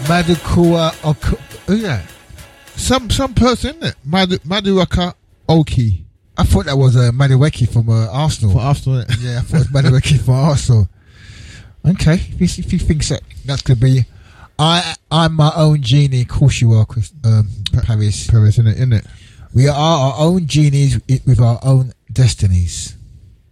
Madukua who's that? Some person, isn't it? Maduaka Oki. I thought that was Madueke from Arsenal. For Arsenal, innit? Yeah, I thought it was Madueke from Arsenal. Okay, if you think that's going to be... I'm my own genie. Of course you are, Paris. Paris, innit? We are our own genies with our own destinies.